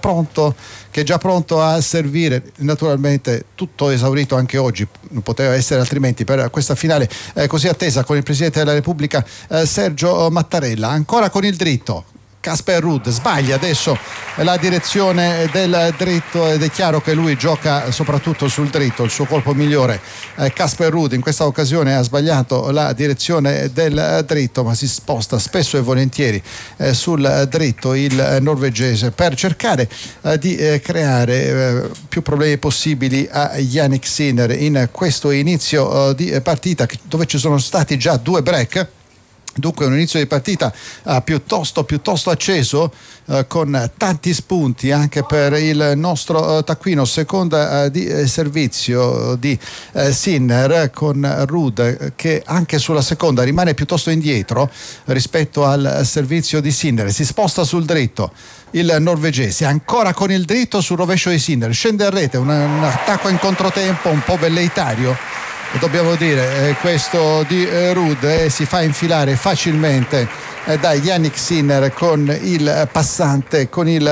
pronto a servire. Naturalmente tutto esaurito anche oggi, non poteva essere altrimenti, per questa finale così attesa, con il Presidente della Repubblica Sergio Mattarella. Ancora con il dritto Casper Ruud, sbaglia adesso la direzione del dritto ed è chiaro che lui gioca soprattutto sul dritto, il suo colpo migliore. Casper Ruud in questa occasione ha sbagliato la direzione del dritto, ma si sposta spesso e volentieri sul dritto il norvegese per cercare di creare più problemi possibili a Jannik Sinner in questo inizio di partita dove ci sono stati già 2 break. Dunque un inizio di partita piuttosto acceso, con tanti spunti anche per il nostro taccuino. Seconda di servizio di Sinner, con Ruud che anche sulla seconda rimane piuttosto indietro rispetto al servizio di Sinner. Si sposta sul dritto il norvegese, ancora con il dritto sul rovescio di Sinner, scende a rete, un attacco in controtempo un po' velleitario, dobbiamo dire, questo di Ruud, si fa infilare facilmente da Jannik Sinner con il passante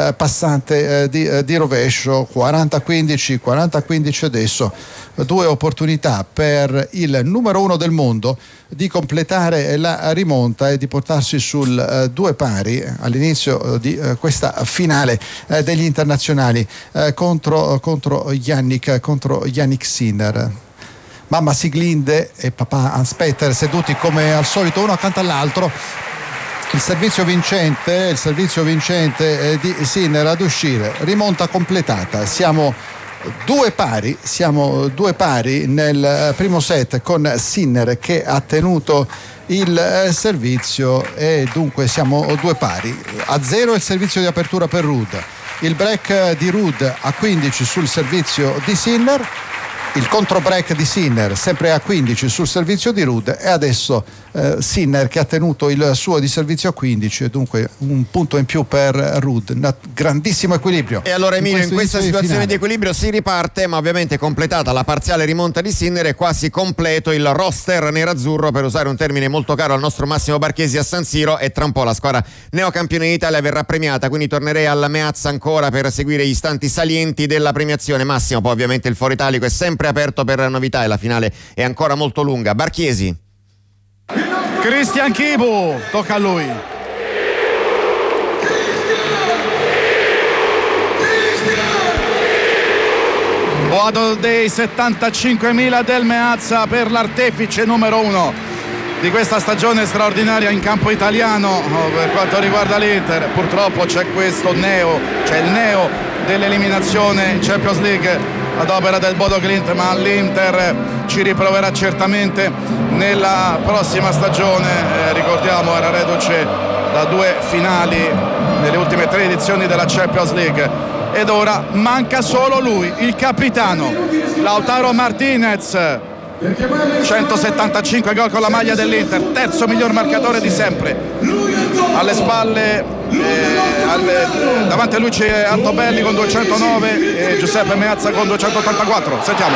di rovescio. 40-15 adesso, 2 opportunità per il numero 1 del mondo di completare la rimonta e di portarsi sul 2 pari all'inizio di questa finale degli internazionali contro Jannik Sinner. Mamma Sieglinde e papà Hans Petter seduti come al solito uno accanto all'altro. Il servizio vincente di Sinner ad uscire, rimonta completata. Siamo due pari nel primo set, con Sinner che ha tenuto il servizio, e dunque siamo 2 pari. A 0 il servizio di apertura per Ruud, il break di Ruud a 15 sul servizio di Sinner, il contro break di Sinner sempre a 15 sul servizio di Ruud, e adesso Sinner che ha tenuto il suo di servizio a 15, e dunque un punto in più per Ruud. Grandissimo equilibrio. E allora Emilio, in questa situazione di equilibrio si riparte, ma ovviamente completata la parziale rimonta di Sinner è quasi completo il roster nerazzurro, per usare un termine molto caro al nostro Massimo Barchesi a San Siro, e tra un po' la squadra neocampione d'Italia verrà premiata, quindi tornerei alla Meazza ancora per seguire gli istanti salienti della premiazione. Massimo, poi ovviamente il Foro Italico è sempre aperto per novità e la finale è ancora molto lunga. Barchiesi. Cristian Chibu, tocca a lui. Boato dei 75.000 del Meazza per l'artefice numero 1 di questa stagione straordinaria in campo italiano. Per quanto riguarda l'Inter, purtroppo c'è il neo dell'eliminazione in Champions League ad opera del Bodo Glimt, ma l'Inter ci riproverà certamente nella prossima stagione. Ricordiamo, era reduce da 2 finali nelle ultime 3 edizioni della Champions League, ed ora manca solo lui, il capitano Lautaro Martinez. 175 gol con la maglia dell'Inter, terzo miglior marcatore di sempre. Alle spalle, davanti a lui c'è Altobelli con 209 e Giuseppe Meazza con 284. Sentiamo.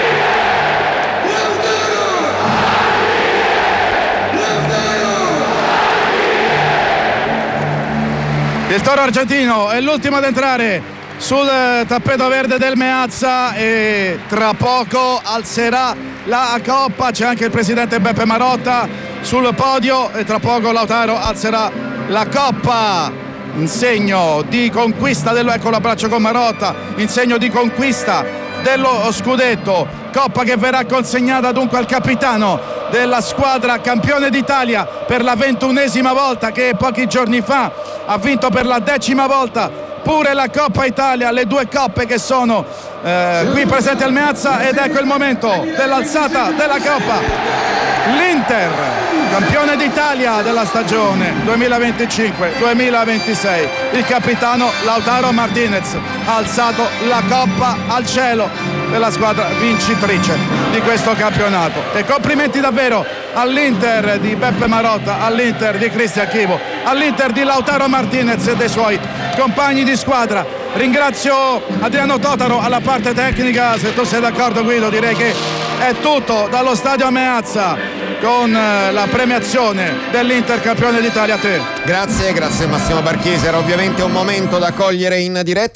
Il toro argentino è l'ultimo ad entrare sul tappeto verde del Meazza, e tra poco alzerà la coppa. C'è anche il presidente Beppe Marotta sul podio, e tra poco Lautaro alzerà la coppa in segno di conquista ecco l'abbraccio con Marotta, in segno di conquista dello scudetto. Coppa che verrà consegnata dunque al capitano della squadra campione d'Italia per la 21esima volta, che pochi giorni fa ha vinto per la 10ª volta pure la Coppa Italia, le 2 coppe che sono qui presenti al Meazza. Ed ecco il momento dell'alzata della Coppa. L'Inter, campione d'Italia della stagione 2025-2026, il capitano Lautaro Martinez ha alzato la Coppa al cielo della squadra vincitrice di questo campionato. E complimenti davvero all'Inter di Beppe Marotta, all'Inter di Cristian Chivu, all'Inter di Lautaro Martinez e dei suoi compagni di squadra. Ringrazio Adriano Totaro alla parte tecnica. Se tu sei d'accordo, Guido, direi che è tutto dallo stadio Meazza con la premiazione dell'Inter campione d'Italia. A te. Grazie Massimo Barchesi, era ovviamente un momento da cogliere in diretta.